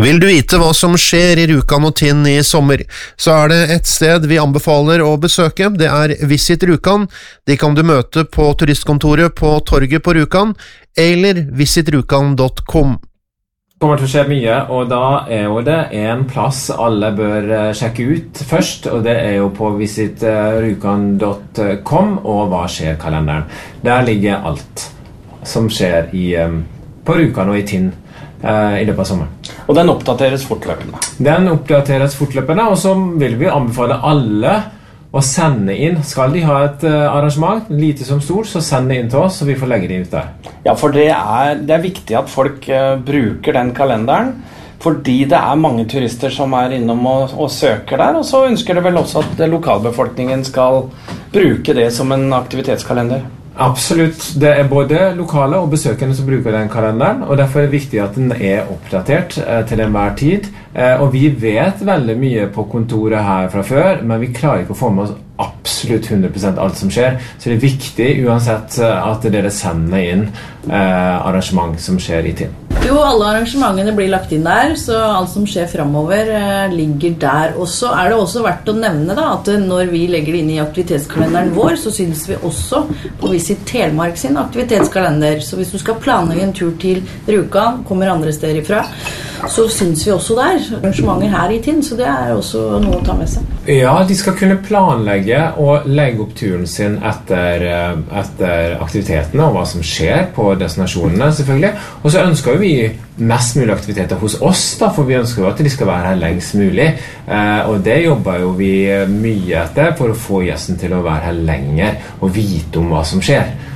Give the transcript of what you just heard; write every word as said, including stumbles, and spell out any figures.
Vil du vite hva som skjer i Rjukan og Tinn i sommer, så er det et sted vi anbefaler å besøke. Det er Visit Rjukan. De kan du møte på turistkontoret på Torget på Rjukan, eller visit rjukan punktum com. Det kommer til å skje mye, og da er jo det en plass alle bør sjekke ut først, og det er jo på visit rjukan punktum com og Hva skjer-kalenderen. Der ligger alt som skjer i, på Rjukan og i Tinn i løpet av sommeren. Og den oppdateres fortløpende? Den oppdateres fortløpende, og så vil vi anbefale alle å sende inn. Skal de ha et arrangement, lite som stort, så send det inn til oss, så vi får legge det ut der. Ja, for det er, det er viktig at folk uh, bruker den kalenderen, fordi det er mange turister som er innom og, og søker der, og så ønsker det vel også at lokalbefolkningen skal bruke det som en aktivitetskalender. Absolutt. Det er både lokale og besøkende som bruker den kalenderen, og derfor er det viktig at den er oppdatert eh, til enhver tid. Eh, og vi vet veldig mye på kontoret her fra før, men vi klarer ikke å få med oss absolutt hundre prosent alt som skjer. Så det er viktig uansett at dere sender inn eh, arrangement som skjer i Tinn. Jo, alle arrangementene blir lagt inn der, så alt som skjer fremover eh, ligger der. Og så er det også verdt å nevne da, at når vi legger det inn i aktivitetskalenderen vår, så synes vi også på Visit Telemark sin aktivitetskalender. Så hvis du skal planlegge en tur til Rjukan, kommer andre steder ifra, så synes vi også der arrangementer her i Tinn, så det er også noe å ta med seg. Ja, de skal kunne planlegge og legge opp turen sin etter, etter aktivitetene og hva som skjer på destinasjonene, selvfølgelig. Og så ønsker vi mest mulig aktiviteter hos oss, da, for vi ønsker jo at de skal være her lengst mulig. Eh, og det jobber jo vi mye etter for å få gjesten til å være her lenger og vite om hva som skjer.